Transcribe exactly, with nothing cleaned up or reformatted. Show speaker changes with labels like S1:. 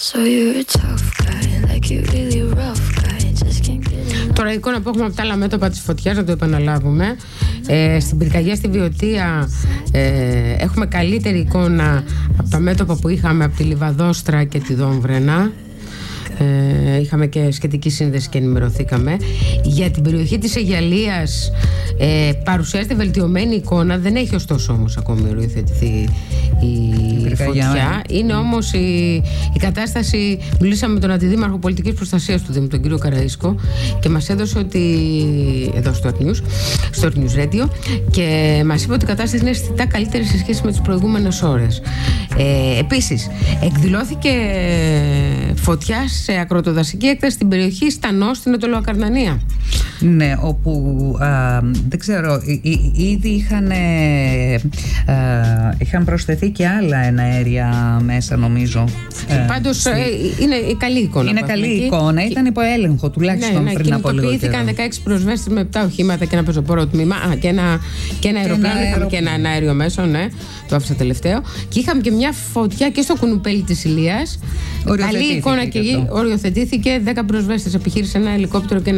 S1: So you're a tough guy, like you really rough guy. Just can't get enough.
S2: Τώρα η εικόνα που έχουμε από τα άλλα μέτωπα της φωτιάς, να το επαναλάβουμε. Ε, στην πυρκαγιά στη Βιωτία ε, έχουμε καλύτερη εικόνα από τα μέτωπα που είχαμε από τη Λιβαδόστρα και τη Δόμβρενα. Ε, είχαμε και σχετική σύνδεση και ενημερωθήκαμε. Για την περιοχή της Αιγιαλίας ε, παρουσιάζεται βελτιωμένη εικόνα. Δεν έχει ωστόσο όμως ακόμη οριοθετηθεί η, η φωτιά. Είναι όμως η, η κατάσταση. Μιλήσαμε με τον Αντιδήμαρχο Πολιτικής Προστασίας του Δήμου, τον κύριο Καραΐσκο, και μας έδωσε ότι, εδώ στο News, στο News Radio, και μας είπε ότι η κατάσταση είναι αισθητά καλύτερη σε σχέση με τις προηγούμενες ώρες. Ε, επίσης εκδηλώθηκε φωτιά σε ακροτοδασική έκταση στην περιοχή Στανό, στην Ετωλοακαρνανία.
S3: Ναι, όπου α, δεν ξέρω, ήδη είχαν, α, είχαν προσθεθεί και άλλα εναέρια μέσα, νομίζω.
S2: Πάντως στη... είναι η καλή εικόνα.
S3: Είναι καλή εκεί. Εικόνα, ήταν υπό έλεγχο τουλάχιστον, ναι, ναι, πριν από λίγο καιρό.
S2: Κινητοποιήθηκαν δεκαέξι προσβέστες με επτά οχήματα και ένα πεζοπόρο τμήμα. Α, και ένα, και ένα αεροπλάνο, είχαμε αερο... και ένα, ένα αέριο μέσο, ναι, το άφησα τελευταίο. Και είχαμε και μια φωτιά και στο κουνουπέλι της Ηλίας. Καλή εικόνα και εκεί. Οριοθετήθηκε. δέκα προσβέστες, επιχείρησε ένα ελικόπτερο και ένα